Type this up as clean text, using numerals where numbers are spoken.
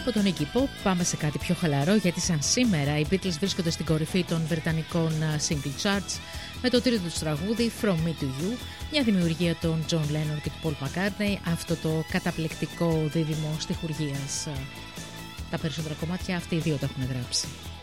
Από τον Iggy Pop πάμε σε κάτι πιο χαλαρό, γιατί σαν σήμερα οι Beatles βρίσκονται στην κορυφή των βρετανικών single charts με το τρίτο τους τραγούδι From Me to You, μια δημιουργία των John Lennon και του Paul McCartney, αυτό το καταπληκτικό δίδυμο στιχουργίας. Τα περισσότερα κομμάτια αυτοί οι δύο τα έχουν γράψει.